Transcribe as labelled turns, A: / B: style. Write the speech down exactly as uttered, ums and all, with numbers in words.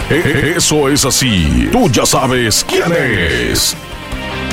A: Eso es así. Tú ya sabes quién es.